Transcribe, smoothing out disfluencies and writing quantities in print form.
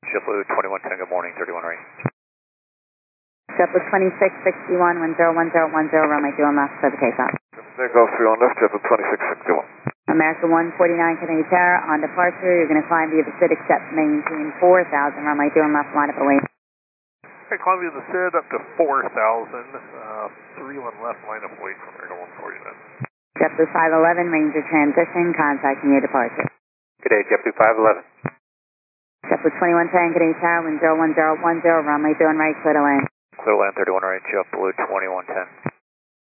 JetBlue 2110, good morning, 31 right. JetBlue 2661, 101010, runway 21 left for the takeoff. There, Gulf 31 left, JetBlue 2661. American 149 Canadian Terra, on departure, you're going to climb via the SID, except maintain 4,000, runway 21 left, line up away. Okay, climb via the SID up to 4,000, 31 left, line up away from American 149. JetBlue 511, Ranger transition, contacting your departure. Good day, JetBlue 511. JetBlue 2110 Canadian Tower, 101010, runway 21 right, clear to land. Clear to land 31 right, JetBlue 2110.